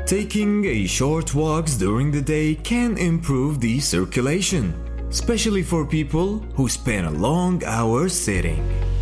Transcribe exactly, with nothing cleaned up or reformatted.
Taking a short walks during the day can improve the circulation, especially for people who spend long hours sitting.